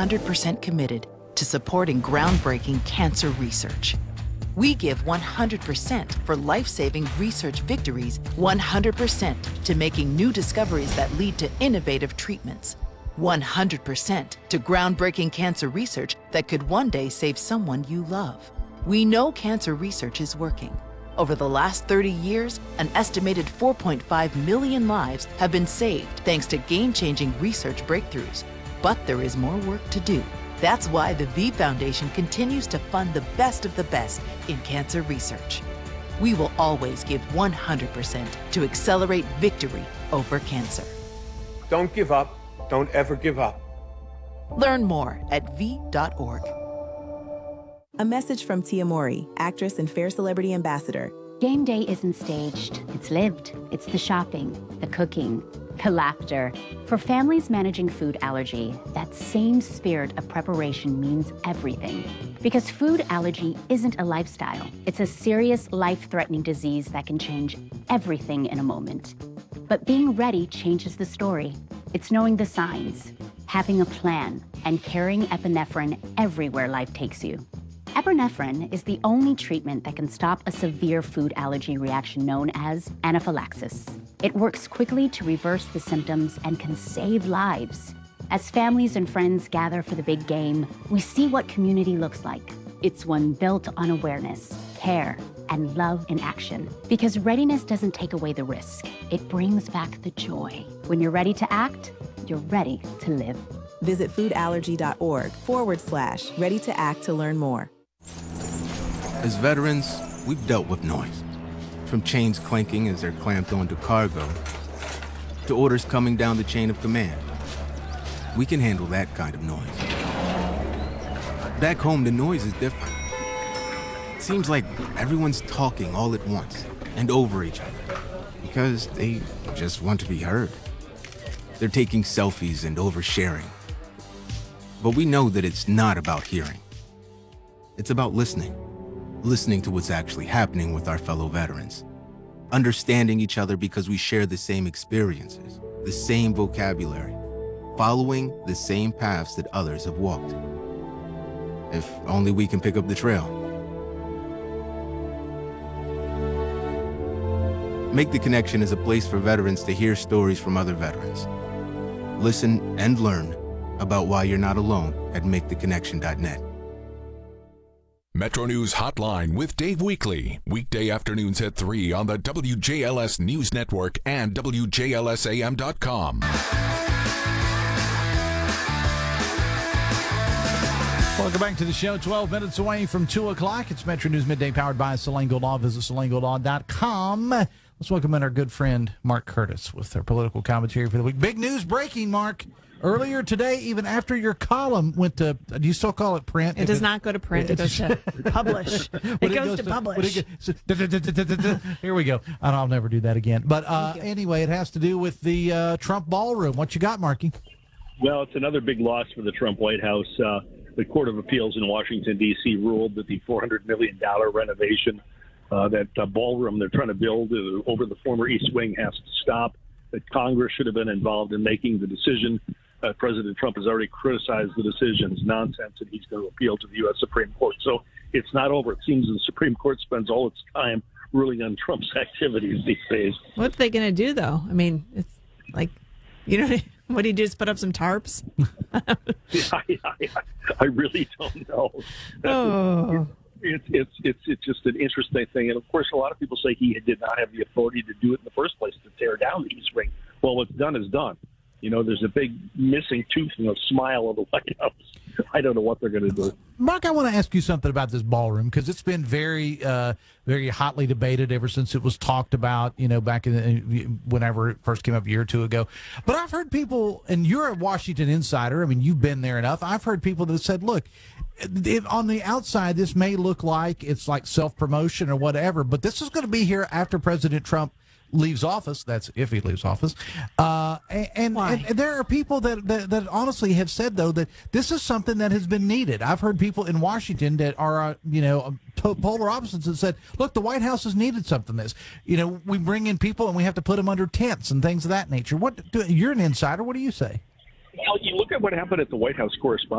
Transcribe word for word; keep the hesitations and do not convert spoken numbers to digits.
hundred percent committed to supporting groundbreaking cancer research. We give one hundred percent for life-saving research victories, one hundred percent to making new discoveries that lead to innovative treatments, one hundred percent to groundbreaking cancer research that could one day save someone you love. We know cancer research is working. Over the last thirty years, an estimated four point five million lives have been saved thanks to game-changing research breakthroughs. But there is more work to do. That's why the V Foundation continues to fund the best of the best in cancer research. We will always give one hundred percent to accelerate victory over cancer. Don't give up. Don't ever give up. Learn more at v dot org. A message from Tia Mori, actress and Fair Celebrity Ambassador. Game day isn't staged. It's lived. It's the shopping, the cooking, the laughter. For families managing food allergy, that same spirit of preparation means everything. Because food allergy isn't a lifestyle. It's a serious, life-threatening disease that can change everything in a moment. But being ready changes the story. It's knowing the signs, having a plan, and carrying epinephrine everywhere life takes you. Epinephrine is the only treatment that can stop a severe food allergy reaction known as anaphylaxis. It works quickly to reverse the symptoms and can save lives. As families and friends gather for the big game, we see what community looks like. It's one built on awareness, care, and love in action. Because readiness doesn't take away the risk. It brings back the joy. When you're ready to act, you're ready to live. Visit foodallergy.org forward slash ready to act to learn more. As veterans, we've dealt with noise. From chains clanking as they're clamped onto cargo, to orders coming down the chain of command. We can handle that kind of noise. Back home, the noise is different. It seems like everyone's talking all at once and over each other because they just want to be heard. They're taking selfies and oversharing. But we know that it's not about hearing. It's about listening. Listening to what's actually happening with our fellow veterans. Understanding each other because we share the same experiences, the same vocabulary, following the same paths that others have walked. If only we can pick up the trail. Make the Connection is a place for veterans to hear stories from other veterans. Listen and learn about why you're not alone at make the connection dot net. Metro News Hotline with Dave Weekly. Weekday afternoons at three on the W J L S News Network and W J L S A M dot com. Welcome back to the show. twelve minutes away from two o'clock. It's Metro News Midday powered by Saline Gold Law. Visit saline gold law dot com. Let's welcome in our good friend Mark Curtis with our political commentary for the week. Big news breaking, Mark. Earlier today, even after your column went to, do you still call it print? It does it, not go to print. It, it goes to publish. It, it goes, goes to, to publish. It goes, so, here we go. I'll never do that again. But uh, anyway, it has to do with the uh, Trump ballroom. What you got, Marky? Well, it's another big loss for the Trump White House. Uh, the Court of Appeals in Washington, D C ruled that the four hundred million dollars renovation, uh, that uh, ballroom they're trying to build uh, over the former East Wing has to stop, that Congress should have been involved in making the decision. Uh, President Trump has already criticized the decision as nonsense, and he's going to appeal to the U S Supreme Court. So it's not over. It seems the Supreme Court spends all its time ruling on Trump's activities these days. What's they going to do, though? I mean, it's like, you know, what do you do? Just put up some tarps? I, I, I really don't know. Oh. It's, it's it's it's just an interesting thing. And, of course, a lot of people say he did not have the authority to do it in the first place, to tear down the East Wing. Well, what's done is done. You know, there's a big missing tooth in the smile of the White House. I don't know what they're going to do. Mark, I want to ask you something about this ballroom because it's been very, uh, very hotly debated ever since it was talked about, you know, back in the, whenever it first came up a year or two ago. But I've heard people, and you're a Washington insider. I mean, you've been there enough. I've heard people that said, look, it, on the outside, this may look like it's like self-promotion or whatever, but this is going to be here after President Trump leaves office. That's if he leaves office. Uh, and, and, and there are people that, that, that honestly have said, though, that this is something that has been needed. I've heard people in Washington that are, uh, you know, polar opposites that said, look, the White House has needed something this. You know, we bring in people and we have to put them under tents and things of that nature. What do, you're an insider. What do you say? Well, you look at what happened at the White House Correspondents'